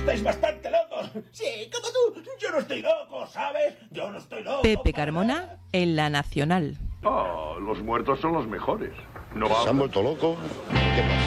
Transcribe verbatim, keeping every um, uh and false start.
estáis bastante locos. Sí, como tú. Yo no estoy loco, ¿sabes? Yo no estoy loco. Pepe Carmona en La Nacional. Oh, los muertos son los mejores. No ¿Se han vuelto locos? ¿Qué pasa?